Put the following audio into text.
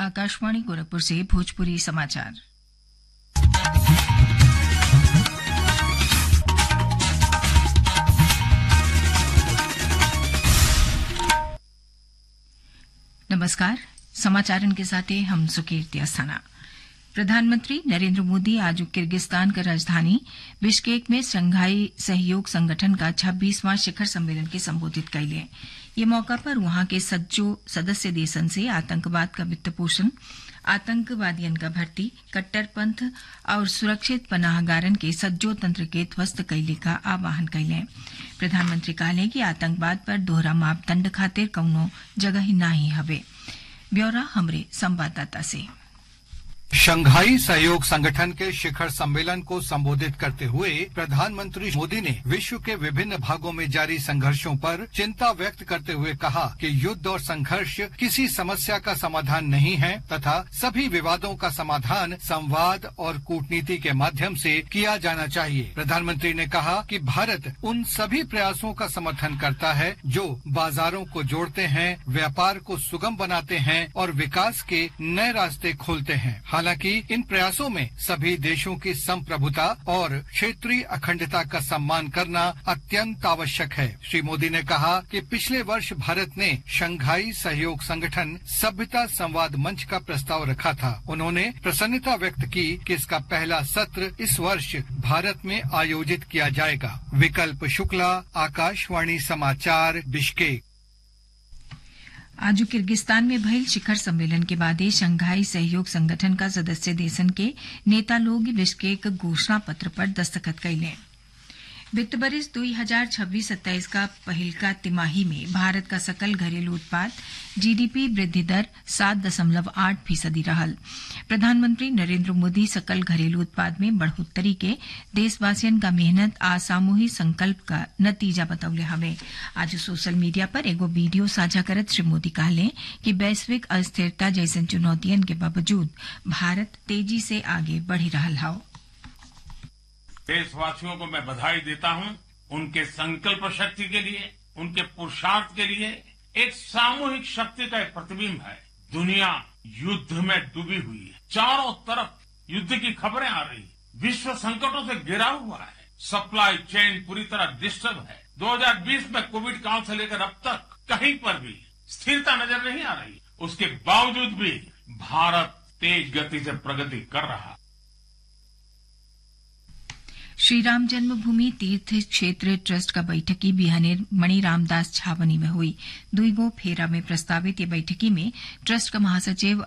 आकाशवाणी गोरखपुर से भोजपुरी समाचार। नमस्कार, समाचारन के साथ हम सुकीर्ति अस्थाना। प्रधानमंत्री नरेंद्र मोदी आज किर्गिस्तान का राजधानी बिश्केक में शंघाई सहयोग संगठन का 26वां शिखर सम्मेलन के संबोधित कइले। ये मौका पर वहां के सज्जो सदस्य देशन से आतंकवाद का वित्त पोषण, आतंकवादियन का भर्ती, कट्टरपंथ और सुरक्षित पनाहगारन के सज्जो तंत्र के ध्वस्त कइले का आह्वान कइले। प्रधानमंत्री कहले कि आतंकवाद पर दोहरा मापदंड खातिर कौनो जगह ही नाही हवे। ब्यौरा हमरे संवाददाता से। शंघाई सहयोग संगठन के शिखर सम्मेलन को संबोधित करते हुए प्रधानमंत्री मोदी ने विश्व के विभिन्न भागों में जारी संघर्षों पर चिंता व्यक्त करते हुए कहा कि युद्ध और संघर्ष किसी समस्या का समाधान नहीं है तथा सभी विवादों का समाधान संवाद और कूटनीति के माध्यम से किया जाना चाहिए। प्रधानमंत्री ने कहा कि भारत उन सभी प्रयासों का समर्थन करता है जो बाजारों को जोड़ते हैं, व्यापार को सुगम बनाते हैं और विकास के नए रास्ते खोलते हैं। हालांकि इन प्रयासों में सभी देशों की संप्रभुता और क्षेत्रीय अखंडता का सम्मान करना अत्यंत आवश्यक है। श्री मोदी ने कहा कि पिछले वर्ष भारत ने शंघाई सहयोग संगठन सभ्यता संवाद मंच का प्रस्ताव रखा था। उन्होंने प्रसन्नता व्यक्त की कि इसका पहला सत्र इस वर्ष भारत में आयोजित किया जाएगा। विकल्प शुक्ला, आकाशवाणी समाचार, बिश्केक। आज किर्गिस्तान में भइल शिखर सम्मेलन के बाद शंघाई सहयोग संगठन का सदस्य देशन के नेता लोग बिश्केक घोषणा पत्र पर दस्तखत कइले। वित्त बरिस 2026-27 का पहिलका तिमाही में भारत का सकल घरेलू उत्पाद जीडीपी वृद्धि दर 7.8% रहल। प्रधानमंत्री नरेंद्र मोदी सकल घरेलू उत्पाद में बढ़ोत्तरी के देशवासियन का मेहनत आ सामूहिक संकल्प का नतीजा बतौले हवे। आज सोशल मीडिया पर एगो वीडियो साझा करत श्री मोदी कहले कि वैश्विक अस्थिरता जैसन चुनौतियन के बावजूद भारत तेजी से आगे बढ़ी रहल हौ। देशवासियों को मैं बधाई देता हूं उनके संकल्प शक्ति के लिए, उनके पुरुषार्थ के लिए। एक सामूहिक शक्ति का एक प्रतिबिंब है। दुनिया युद्ध में डूबी हुई है, चारों तरफ युद्ध की खबरें आ रही, विश्व संकटों से घिरा हुआ है, सप्लाई चेन पूरी तरह डिस्टर्ब है। 2020 में कोविड काल से लेकर अब तक कहीं पर भी स्थिरता नजर नहीं आ रही। उसके बावजूद भी भारत तेज गति से प्रगति कर रहा है। श्रीराम जन्मभूमि तीर्थ क्षेत्र ट्रस्ट का बैठकी बिहाने मणि रामदास छावनी में हुई। दुईगो फेरा में प्रस्तावित ये बैठकी में ट्रस्ट का महासचिव